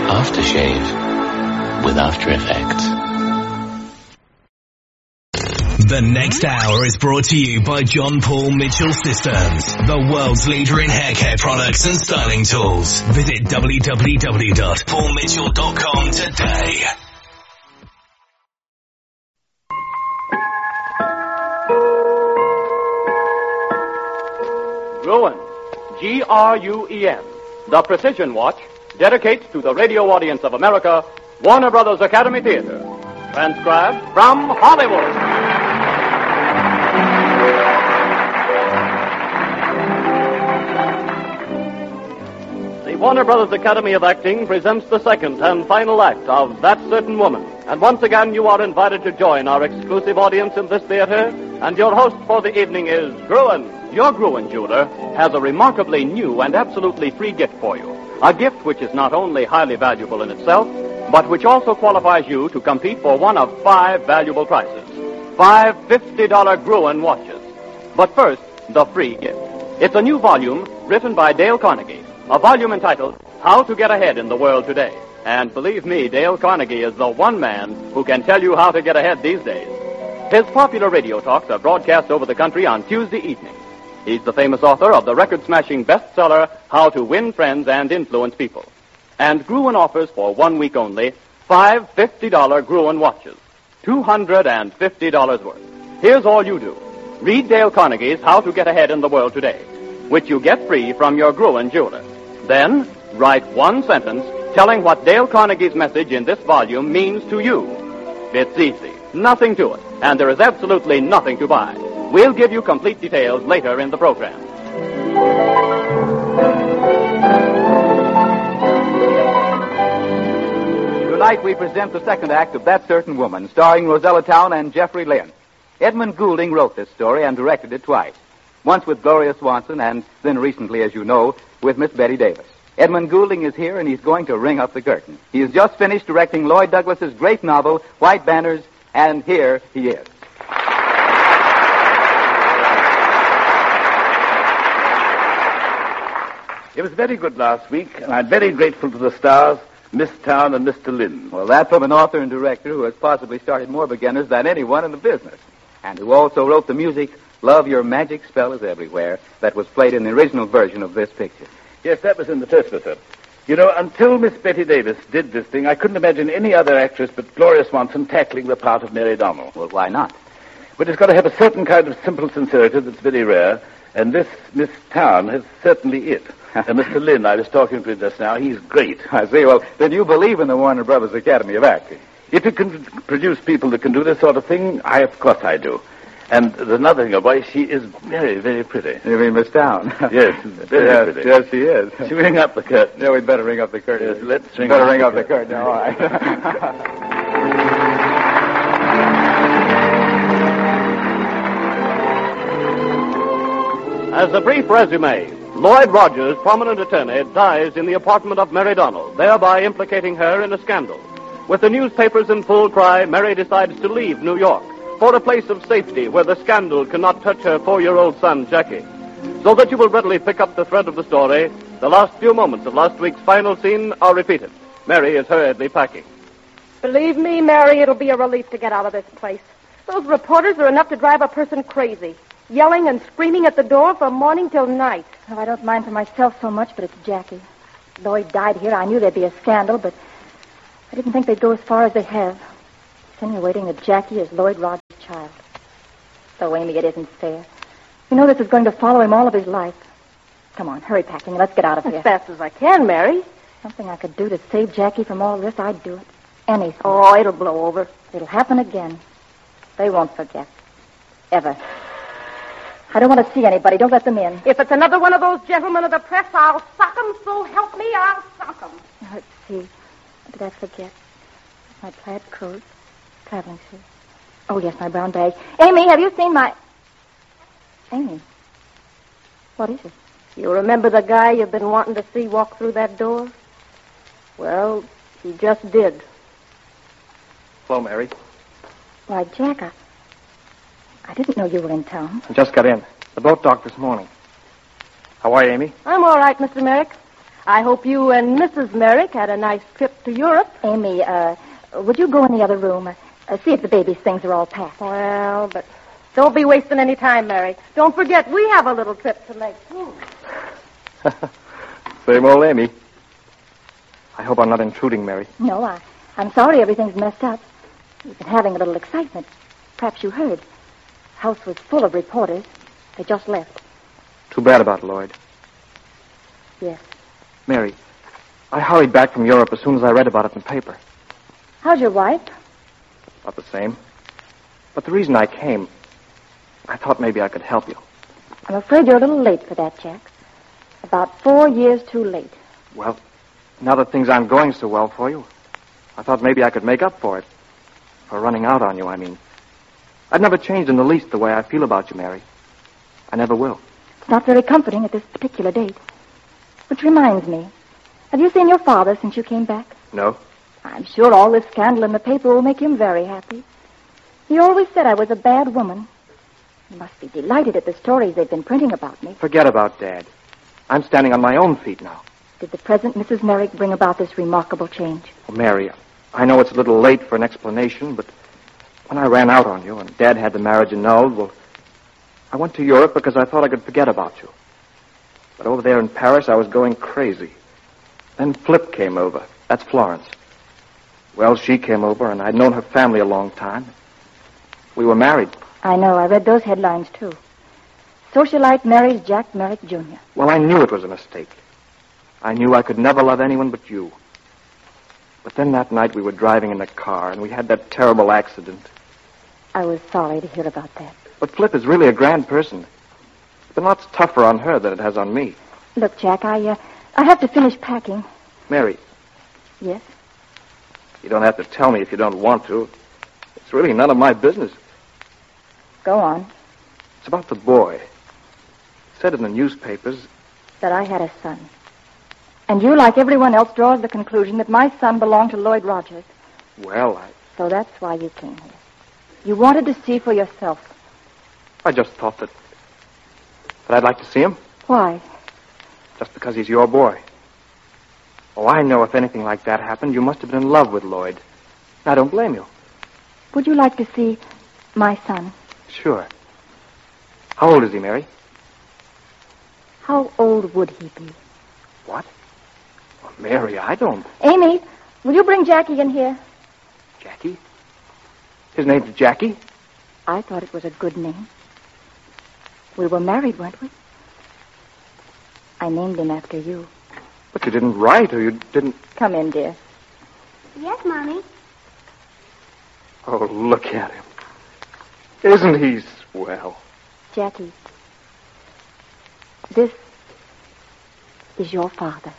Aftershave with After Effects. The next hour is brought to you by John Paul Mitchell Systems, the world's leader in hair care products and styling tools. Visit www.paulmitchell.com today. Gruen, Gruen, the Precision Watch, dedicates to the radio audience of America Warner Brothers Academy Theater. Transcribed from Hollywood. The Warner Brothers Academy of Acting presents the second and final act of That Certain Woman. And once again, you are invited to join our exclusive audience in this theater. And your host for the evening is Gruen. Your Gruen jeweler has a remarkably new and absolutely free gift for you. A gift which is not only highly valuable in itself, but which also qualifies you to compete for one of 5 valuable prizes. 5 $50 Gruen watches. But first, the free gift. It's a new volume written by Dale Carnegie. A volume entitled How to Get Ahead in the World Today. And believe me, Dale Carnegie is the one man who can tell you how to get ahead these days. His popular radio talks are broadcast over the country on Tuesday evenings. He's the famous author of the record-smashing bestseller, How to Win Friends and Influence People. And Gruen offers for 1 week only 5 $50 Gruen watches, $250 worth. Here's all you do. Read Dale Carnegie's How to Get Ahead in the World Today, which you get free from your Gruen jeweler. Then, write one sentence telling what Dale Carnegie's message in this volume means to you. It's easy, nothing to it, and there is absolutely nothing to buy. We'll give you complete details later in the program. Tonight we present the second act of That Certain Woman, starring Rosella Town and Jeffrey Lynn. Edmund Goulding wrote this story and directed it twice. Once with Gloria Swanson, and then recently, as you know, with Miss Betty Davis. Edmund Goulding is here, and he's going to ring up the curtain. He has just finished directing Lloyd Douglas's great novel, White Banners, and here he is. It was very good last week, and I'm very grateful to the stars, Miss Town and Mr. Lynn. Well, that's from an author and director who has possibly started more beginners than anyone in the business, and who also wrote the music, Love Your Magic Spell Is Everywhere, that was played in the original version of this picture. Yes, that was in the first letter. You know, until Miss Betty Davis did this thing, I couldn't imagine any other actress but Gloria Swanson tackling the part of Mary Donnell. Well, why not? But it's got to have a certain kind of simple sincerity that's very rare, and this Miss Town has certainly it. Mr. Lynn, I was talking to him just now. He's great. I see. Well, then you believe in the Warner Brothers Academy of Acting. If it can produce people that can do this sort of thing, of course I do. And there's another thing, boy, she is very, very pretty. You mean Miss Town? Yes, very pretty. Yes, she is. Should we ring up the curtain? Yeah, we'd better ring up the curtain. Yes, let's ring up the curtain. All right. As a brief resume, Lloyd Rogers, prominent attorney, dies in the apartment of Mary Donnell, thereby implicating her in a scandal. With the newspapers in full cry, Mary decides to leave New York for a place of safety where the scandal cannot touch her 4-year-old son, Jackie. So that you will readily pick up the thread of the story, the last few moments of last week's final scene are repeated. Mary is hurriedly packing. Believe me, Mary, it'll be a relief to get out of this place. Those reporters are enough to drive a person crazy, yelling and screaming at the door from morning till night. Well, I don't mind for myself so much, but it's Jackie. Lloyd died here. I knew there'd be a scandal, but I didn't think they'd go as far as they have. Insinuating that Jackie is Lloyd Rogers' child. So, Amy, it isn't fair. You know this is going to follow him all of his life. Come on, hurry packing. Let's get out of here. As fast as I can, Mary. Something I could do to save Jackie from all this, I'd do it. Anything. Oh, it'll blow over. It'll happen again. They won't forget. Ever. I don't want to see anybody. Don't let them in. If it's another one of those gentlemen of the press, I'll sock 'em. So help me, I'll sock 'em. Let's see. What did I forget? My plaid coat. Traveling suit. Oh, yes, my brown bag. Amy, have you seen my... Amy. What is it? You remember the guy you've been wanting to see walk through that door? Well, he just did. Hello, Mary. Why, Jack, I didn't know you were in town. I just got in. The boat docked this morning. How are you, Amy? I'm all right, Mr. Merrick. I hope you and Mrs. Merrick had a nice trip to Europe. Amy, would you go in the other room? See if the baby's things are all packed. Well, but don't be wasting any time, Mary. Don't forget, we have a little trip to make, too. Same old Amy. I hope I'm not intruding, Mary. No, I'm sorry everything's messed up. We've been having a little excitement. Perhaps you heard. The house was full of reporters. They just left. Too bad about Lloyd. Yes. Mary, I hurried back from Europe as soon as I read about it in the paper. How's your wife? Not the same. But the reason I came, I thought maybe I could help you. I'm afraid you're a little late for that, Jack. About 4 years too late. Well, now that things aren't going so well for you, I thought maybe I could make up for it. For running out on you, I mean. I've never changed in the least the way I feel about you, Mary. I never will. It's not very comforting at this particular date. Which reminds me, have you seen your father since you came back? No. I'm sure all this scandal in the paper will make him very happy. He always said I was a bad woman. He must be delighted at the stories they've been printing about me. Forget about Dad. I'm standing on my own feet now. Did the present Mrs. Merrick bring about this remarkable change? Well, Mary, I know it's a little late for an explanation, but when I ran out on you and Dad had the marriage annulled, well, I went to Europe because I thought I could forget about you. But over there in Paris, I was going crazy. Then Flip came over. That's Florence. Well, she came over, and I'd known her family a long time. We were married. I know. I read those headlines, too. Socialite marries Jack Merrick, Jr. Well, I knew it was a mistake. I knew I could never love anyone but you. But then that night we were driving in a car, and we had that terrible accident. I was sorry to hear about that. But Flip is really a grand person. It's been lots tougher on her than it has on me. Look, Jack, I have to finish packing. Mary. Yes? You don't have to tell me if you don't want to. It's really none of my business. Go on. It's about the boy. It said in the newspapers that I had a son. And you, like everyone else, draws the conclusion that my son belonged to Lloyd Rogers. Well, So that's why you came here. You wanted to see for yourself. I just thought that I'd like to see him. Why? Just because he's your boy. Oh, I know if anything like that happened, you must have been in love with Lloyd. I don't blame you. Would you like to see my son? Sure. How old is he, Mary? How old would he be? What? Well, Mary, I don't... Amy, will you bring Jackie in here? Jackie? His name's Jackie? I thought it was a good name. We were married, weren't we? I named him after you. But you didn't write, or you didn't... Come in, dear. Yes, Mommy. Oh, look at him. Isn't he swell? Jackie, this is your father.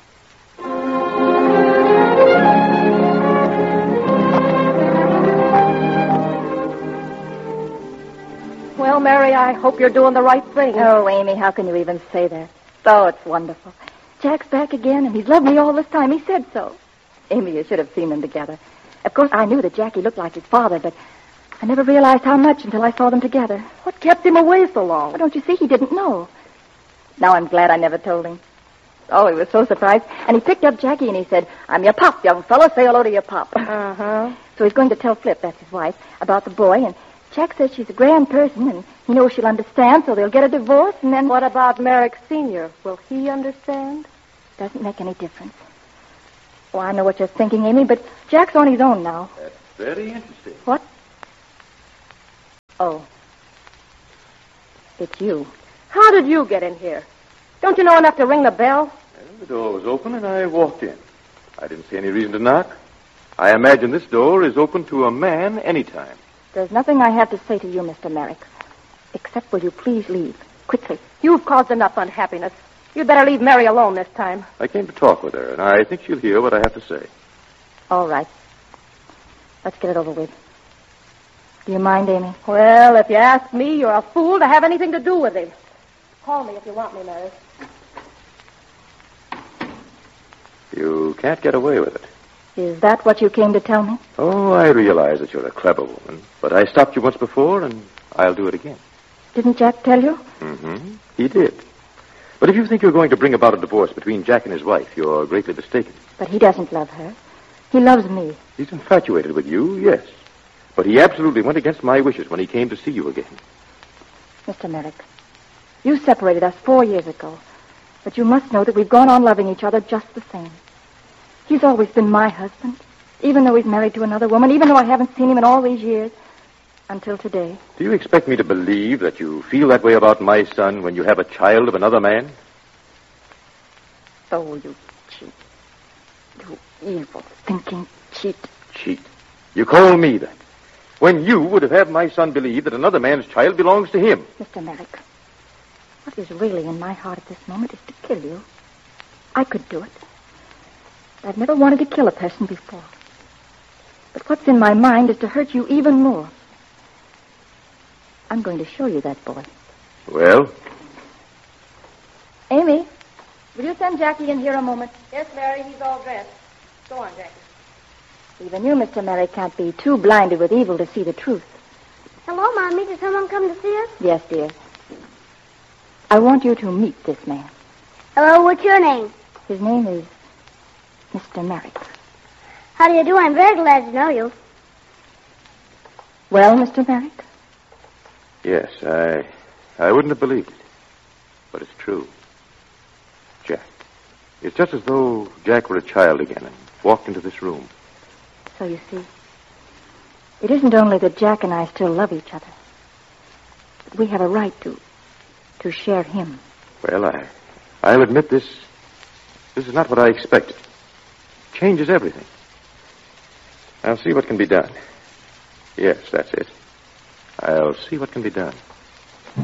Well, Mary, I hope you're doing the right thing. Oh, Amy, how can you even say that? Oh, it's wonderful. Jack's back again, and he's loved me all this time. He said so. Amy, you should have seen them together. Of course, I knew that Jackie looked like his father, but I never realized how much until I saw them together. What kept him away so long? Well, don't you see? He didn't know. Now I'm glad I never told him. Oh, he was so surprised. And he picked up Jackie and he said, "I'm your pop, young fella. Say hello to your pop." Uh-huh. So he's going to tell Flip, that's his wife, about the boy, and Jack says she's a grand person, and he knows she'll understand, so they'll get a divorce, and then... What about Merrick Sr.? Will he understand? Doesn't make any difference. Oh, I know what you're thinking, Amy, but Jack's on his own now. That's very interesting. What? Oh. It's you. How did you get in here? Don't you know enough to ring the bell? Well, the door was open and I walked in. I didn't see any reason to knock. I imagine this door is open to a man anytime. There's nothing I have to say to you, Mr. Merrick. Except will you please leave, quickly. You've caused enough unhappiness. You'd better leave Mary alone this time. I came to talk with her, and I think she'll hear what I have to say. All right. Let's get it over with. Do you mind, Amy? Well, if you ask me, you're a fool to have anything to do with him. Call me if you want me, Mary. You can't get away with it. Is that what you came to tell me? Oh, I realize that you're a clever woman, but I stopped you once before, and I'll do it again. Didn't Jack tell you? Mm-hmm. He did. But if you think you're going to bring about a divorce between Jack and his wife, you're greatly mistaken. But he doesn't love her. He loves me. He's infatuated with you, yes. But he absolutely went against my wishes when he came to see you again. Mr. Merrick, you separated us 4 years ago. But you must know that we've gone on loving each other just the same. He's always been my husband, even though he's married to another woman, even though I haven't seen him in all these years. Until today. Do you expect me to believe that you feel that way about my son when you have a child of another man? Oh, you cheat. You evil, thinking cheat. Cheat? You call me that? When you would have had my son believe that another man's child belongs to him. Mr. Merrick, what is really in my heart at this moment is to kill you. I could do it. I've never wanted to kill a person before. But what's in my mind is to hurt you even more. I'm going to show you that boy. Well? Amy, will you send Jackie in here a moment? Yes, Mary, he's all dressed. Go on, Jackie. Even you, Mr. Merrick, can't be too blinded with evil to see the truth. Hello, Mommy. Did someone come to see us? Yes, dear. I want you to meet this man. Hello, what's your name? His name is Mr. Merrick. How do you do? I'm very glad to know you. Well, Mr. Merrick? Yes, I wouldn't have believed it. But it's true. Jack. It's just as though Jack were a child again and walked into this room. So you see, it isn't only that Jack and I still love each other, but we have a right to share him. Well, I'll admit this is not what I expected. Changes everything. I'll see what can be done. Yes, that's it. I'll see what can be done.